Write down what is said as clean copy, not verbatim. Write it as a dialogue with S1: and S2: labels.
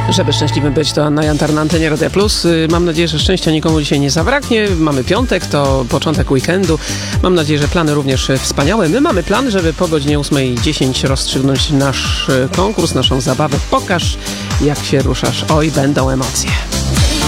S1: Żeby szczęśliwym być, to Anna Jantar na antenie Radia Plus. Mam nadzieję, że szczęścia nikomu dzisiaj nie zabraknie. Mamy piątek, to początek weekendu. Mam nadzieję, że plany również wspaniałe. My mamy plan, żeby po godzinie 8:10 rozstrzygnąć nasz konkurs, naszą zabawę. Pokaż, jak się ruszasz. Oj, będą emocje.